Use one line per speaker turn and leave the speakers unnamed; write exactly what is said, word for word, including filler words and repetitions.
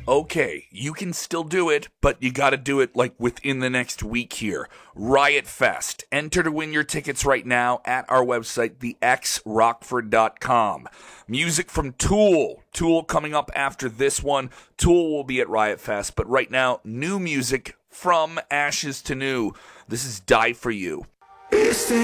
Okay, you can still do it, but you gotta do it like within the next week here. Riot Fest. Enter to win your tickets right now at our website, the x rockford dot com. Music from Tool. Tool coming up after this one. Tool will be at Riot Fest, but right now, new music from Ashes to New. This is Die For You.
It's the